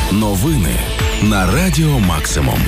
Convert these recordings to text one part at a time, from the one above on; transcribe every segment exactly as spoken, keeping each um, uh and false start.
Новини на Радіо Максимум.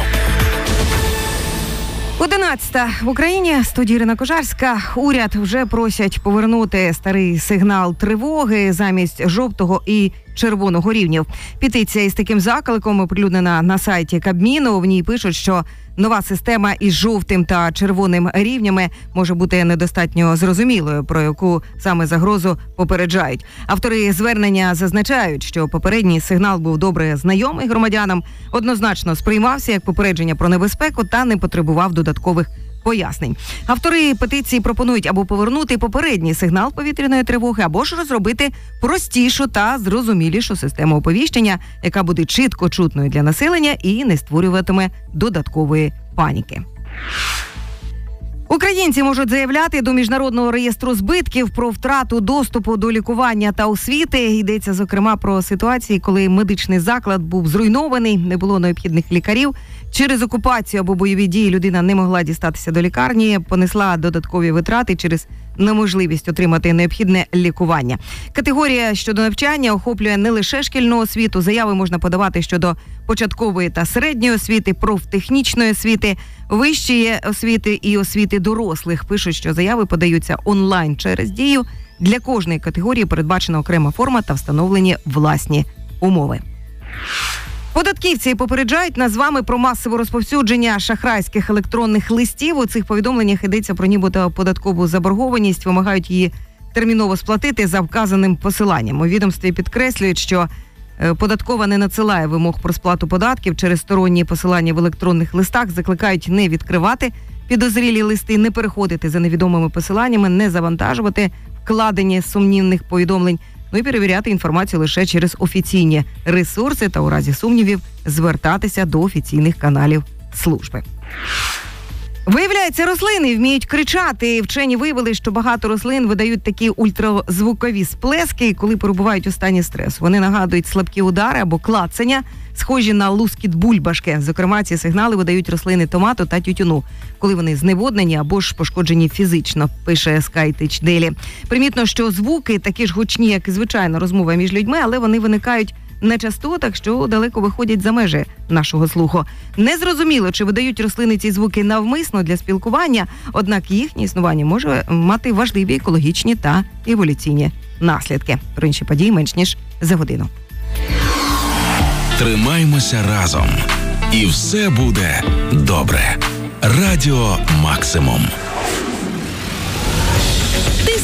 одинадцята в Україні. Студія Ірина Кожарська. Уряд вже просять повернути старий сигнал тривоги замість жовтого і червоного рівнів. Петиція із таким закликом оприлюднена на сайті Кабміну. В ній пишуть, що нова система із жовтим та червоним рівнями може бути недостатньо зрозумілою, про яку саме загрозу попереджають. Автори звернення зазначають, що попередній сигнал був добре знайомий громадянам, однозначно сприймався як попередження про небезпеку та не потребував додаткових пояснень. Автори петиції пропонують або повернути попередній сигнал повітряної тривоги, або ж розробити простішу та зрозумілішу систему оповіщення, яка буде чітко чутною для населення і не створюватиме додаткової паніки. Українці можуть заявляти до Міжнародного реєстру збитків про втрату доступу до лікування та освіти. Йдеться, зокрема, про ситуації, коли медичний заклад був зруйнований, не було необхідних лікарів. Через окупацію або бойові дії людина не могла дістатися до лікарні, понесла додаткові витрати через неможливість отримати необхідне лікування. Категорія щодо навчання охоплює не лише шкільну освіту. Заяви можна подавати щодо початкової та середньої освіти, профтехнічної освіти, вищої освіти і освіти дорослих. Пишуть, що заяви подаються онлайн через Дію. Для кожної категорії передбачена окрема форма та встановлені власні умови. Податківці попереджають нас з вами про масове розповсюдження шахрайських електронних листів. У цих повідомленнях йдеться про нібито податкову заборгованість, вимагають її терміново сплатити за вказаним посиланням. У відомстві підкреслюють, що податкова не надсилає вимог про сплату податків через сторонні посилання в електронних листах, закликають не відкривати підозрілі листи, не переходити за невідомими посиланнями, не завантажувати вкладення сумнівних повідомлень, ну і перевіряти інформацію лише через офіційні ресурси та у разі сумнівів звертатися до офіційних каналів служби. Виявляється, рослини вміють кричати. Вчені виявили, що багато рослин видають такі ультразвукові сплески, коли перебувають у стані стресу. Вони нагадують слабкі удари або клацання, схожі на лускіт бульбашки. Зокрема, ці сигнали видають рослини томату та тютюну, коли вони зневоднені або ж пошкоджені фізично, пише SkyTech Daily. Примітно, що звуки такі ж гучні, як і звичайна розмова між людьми, але вони виникають на частотах, що далеко виходять за межі нашого слуху. Незрозуміло, чи видають рослини ці звуки навмисно для спілкування, однак їхнє існування може мати важливі екологічні та еволюційні наслідки. Про інші події менш ніж за годину. Тримаймося разом. І все буде добре. Радіо Максимум.